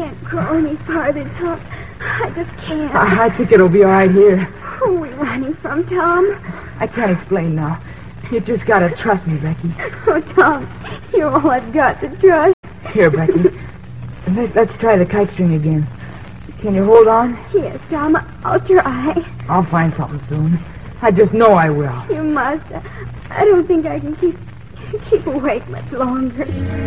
can't crawl any farther, Tom. I just can't. I think it'll be all right here. Who are we running from, Tom? I can't explain now. You just gotta trust me, Becky. Oh, Tom, you're all I've got to trust. Here, Becky. Let's try the kite string again. Can you hold on? Yes, Tom, I'll try. I'll find something soon. I just know I will. You must. I don't think I can keep awake much longer.